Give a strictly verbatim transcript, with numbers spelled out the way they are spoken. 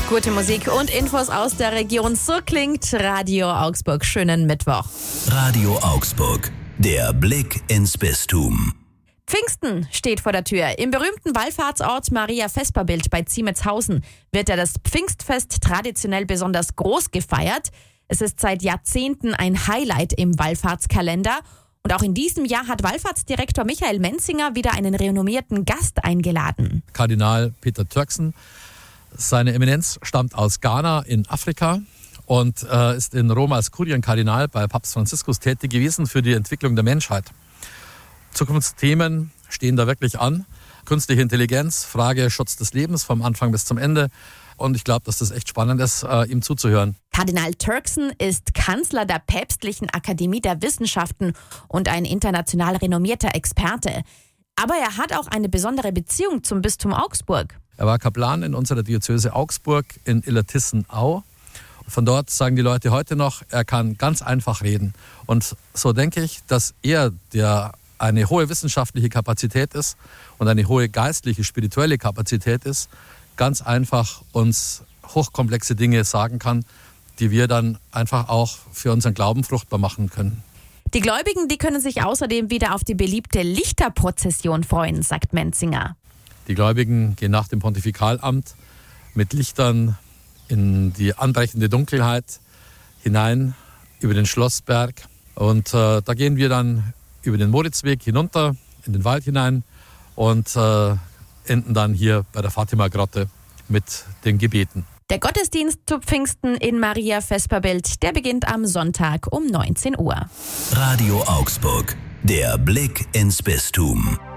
Gute Musik und Infos aus der Region. So klingt Radio Augsburg. Schönen Mittwoch. Radio Augsburg, der Blick ins Bistum. Pfingsten steht vor der Tür. Im berühmten Wallfahrtsort Maria Vesperbild bei Ziemetshausen wird ja das Pfingstfest traditionell besonders groß gefeiert. Es ist seit Jahrzehnten ein Highlight im Wallfahrtskalender. Und auch in diesem Jahr hat Wallfahrtsdirektor Michael Menzinger wieder einen renommierten Gast eingeladen. Kardinal Peter Turkson. Seine Eminenz stammt aus Ghana in Afrika und äh, ist in Rom als Kurienkardinal bei Papst Franziskus tätig gewesen für die Entwicklung der Menschheit. Zukunftsthemen stehen da wirklich an. Künstliche Intelligenz, Frage Schutz des Lebens vom Anfang bis zum Ende. Und ich glaube, dass das echt spannend ist, äh, ihm zuzuhören. Kardinal Turkson ist Kanzler der Päpstlichen Akademie der Wissenschaften und ein international renommierter Experte. Aber er hat auch eine besondere Beziehung zum Bistum Augsburg. Er war Kaplan in unserer Diözese Augsburg in Illertissen-Au. Von dort sagen die Leute heute noch, er kann ganz einfach reden. Und so denke ich, dass er, der eine hohe wissenschaftliche Kapazität ist und eine hohe geistliche, spirituelle Kapazität ist, ganz einfach uns hochkomplexe Dinge sagen kann, die wir dann einfach auch für unseren Glauben fruchtbar machen können. Die Gläubigen, die können sich außerdem wieder auf die beliebte Lichterprozession freuen, sagt Menzinger. Die Gläubigen gehen nach dem Pontifikalamt mit Lichtern in die anbrechende Dunkelheit hinein über den Schlossberg. Und äh, da gehen wir dann über den Moritzweg hinunter in den Wald hinein und äh, enden dann hier bei der Fatima-Grotte mit den Gebeten. Der Gottesdienst zu Pfingsten in Maria Vesperbild, der beginnt am Sonntag um neunzehn Uhr. Radio Augsburg, der Blick ins Bistum.